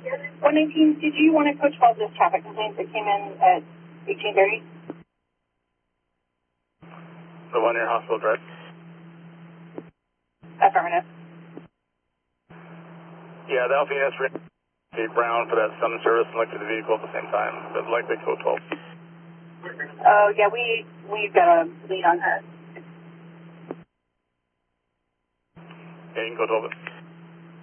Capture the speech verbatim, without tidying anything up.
one nineteen, did you want to coach all this traffic complaints that came in at eighteen thirty? The one near Hospital Drive? Affirmative. Yeah, the Alpha Units ran Dave Brown for that summon service and looked at the vehicle at the same time, but likely code twelve. Oh, yeah, we, we've got a lead on her. Yeah, you can go twelve.